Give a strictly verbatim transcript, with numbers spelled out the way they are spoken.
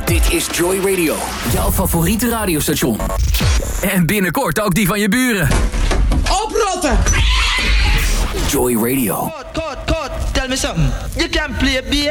Dit is Joy Radio, jouw favoriete radiostation. En binnenkort ook die van je buren. Oprotten! Joy Radio. Code, code, code. Tell me something. You can play a bass.